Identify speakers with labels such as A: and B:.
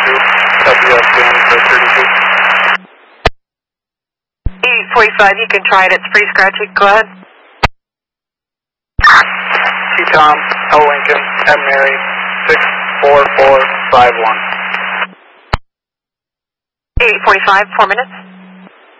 A: WSBN for 32.
B: 845, you can try it. It's pretty scratchy. Go ahead.
A: T-Tom, L. Lincoln, M. Mary, 64451.
B: 845, 4 minutes.